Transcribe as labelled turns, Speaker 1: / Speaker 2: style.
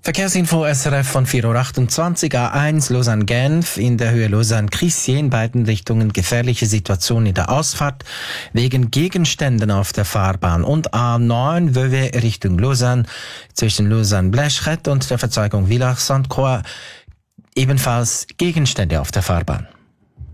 Speaker 1: Verkehrsinfo SRF von 4.28 Uhr, A1 Lausanne-Genf, in der Höhe Lausanne-Crissier, in beiden Richtungen gefährliche Situation in der Ausfahrt wegen Gegenständen auf der Fahrbahn, und A9 Vevey Richtung Lausanne zwischen Lausanne-Bleschret und der Verzweigung Villars-Sainte-Croix ebenfalls Gegenstände auf der Fahrbahn.